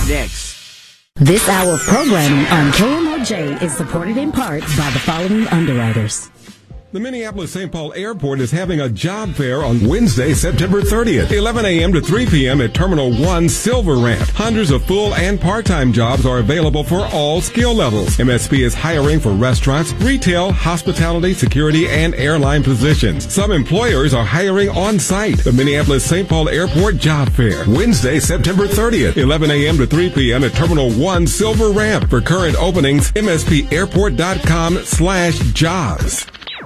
next. This hour of programming on KMOJ is supported in part by the following underwriters. The Minneapolis-St. Paul Airport is having a job fair on Wednesday, September 30th, 11 a.m. to 3 p.m. at Terminal 1 Silver Ramp. Hundreds of full and part-time jobs are available for all skill levels. MSP is hiring for restaurants, retail, hospitality, security, and airline positions. Some employers are hiring on-site. The Minneapolis-St. Paul Airport Job Fair, Wednesday, September 30th, 11 a.m. to 3 p.m. at Terminal 1 Silver Ramp. For current openings, mspairport.com/jobs.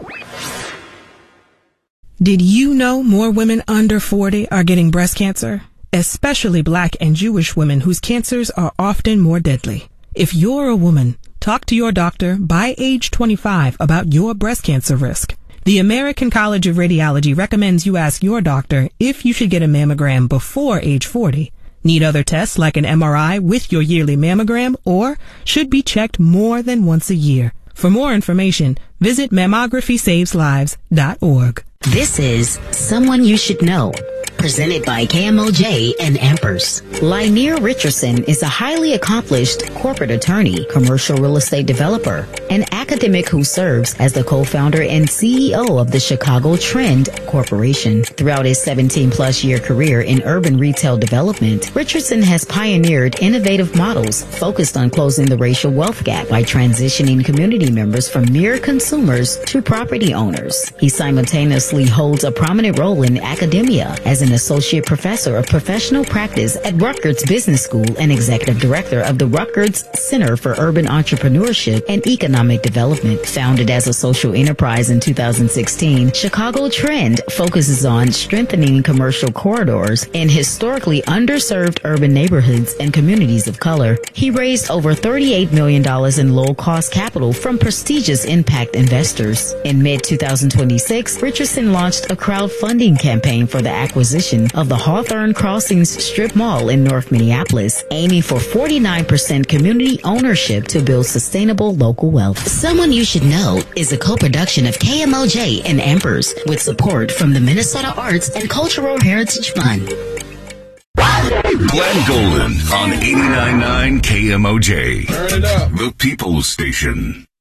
Did you know more women under 40 are getting breast cancer? Especially Black and Jewish women whose cancers are often more deadly. If you're a woman, talk to your doctor by age 25 about your breast cancer risk. The American College of Radiology recommends you ask your doctor if you should get a mammogram before age 40. Need other tests like an MRI with your yearly mammogram, or should be checked more than once a year. For more information, visit mammographysavesllives.org. This is Someone You Should Know, presented by KMOJ and Ampers. Lanier Richardson is a highly accomplished corporate attorney, commercial real estate developer, and academic who serves as the co-founder and CEO of the Chicago Trend Corporation. Throughout his 17-plus year career in urban retail development, Richardson has pioneered innovative models focused on closing the racial wealth gap by transitioning community members from mere consumers to property owners. He simultaneously holds a prominent role in academia as an associate professor of professional practice at Rutgers Business School and executive director of the Rutgers Center for Urban Entrepreneurship and Economic Development. Founded as a social enterprise in 2016, Chicago Trend focuses on strengthening commercial corridors in historically underserved urban neighborhoods and communities of color. He raised over $38 million in low-cost capital from prestigious impact investors. In mid-2026, Richardson launched a crowdfunding campaign for the acquisition of the Hawthorne Crossings Strip Mall in North Minneapolis, aiming for 49% community ownership to build sustainable local wealth. Someone You Should Know is a co-production of KMOJ and Ampers with support from the Minnesota Arts and Cultural Heritage Fund. Glenn Golden on 89.9 KMOJ. Turn it up. The People's Station.